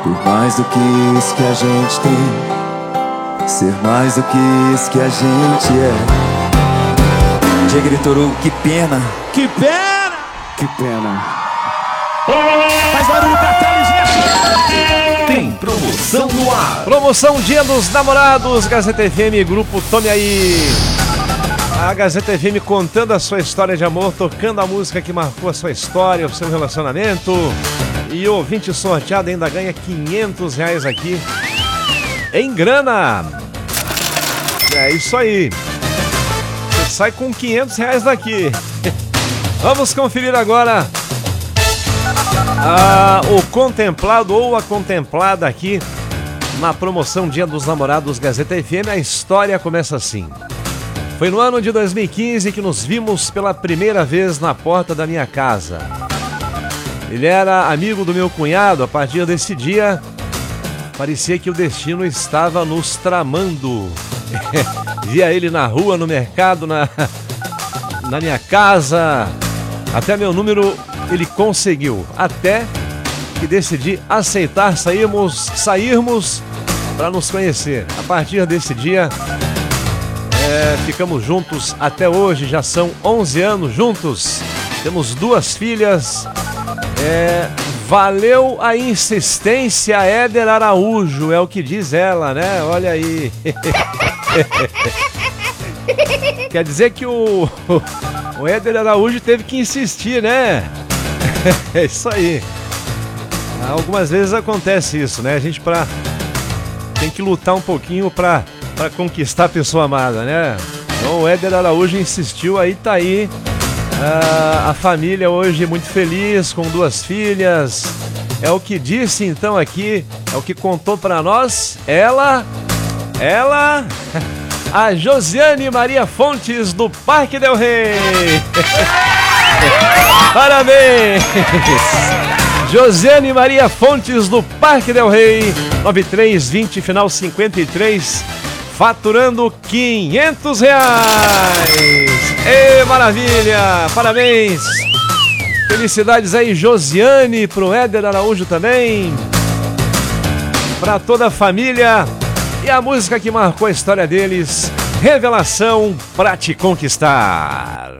Por mais do que isso que a gente tem, ser mais do que isso que a gente é. Diego Vitor, que pena. Que pena! Que pena. Faz barulho pra Thales. Tem promoção no ar. Promoção Dia dos Namorados, Gazeta FM, Grupo Tome Aí. A Gazeta FM contando a sua história de amor, tocando a música que marcou a sua história, o seu relacionamento. E o ouvinte sorteado ainda ganha R$500 aqui em grana. É isso aí. Você sai com R$500 daqui. Vamos conferir agora o contemplado ou a contemplada aqui na promoção Dia dos Namorados Gazeta FM. A história começa assim. Foi no ano de 2015 que nos vimos pela primeira vez na porta da minha casa. Ele era amigo do meu cunhado. A partir desse dia, parecia que o destino estava nos tramando. Via ele na rua, no mercado, na minha casa. Até meu número ele conseguiu. Até que decidi aceitar sairmos para nos conhecer. A partir desse dia, ficamos juntos até hoje. Já são 11 anos juntos. Temos 2 filhas. Valeu a insistência, Éder Araújo, é o que diz ela, né? Olha aí. Quer dizer que o Éder Araújo teve que insistir, né? É isso aí. Algumas vezes acontece isso, né? A gente tem que lutar um pouquinho pra conquistar a pessoa amada, né? Então o Éder Araújo insistiu, aí tá aí. A família hoje muito feliz, com 2 filhas. É o que disse então aqui, é o que contou pra nós. Ela, a Josiane Maria Fontes do Parque Del Rey. Parabéns! Josiane Maria Fontes do Parque Del Rey, 9320 final 53, faturando R$500. Ê, maravilha! Parabéns! Felicidades aí, Josiane, pro Éder Araújo também, pra toda a família. E a música que marcou a história deles, Revelação pra te conquistar.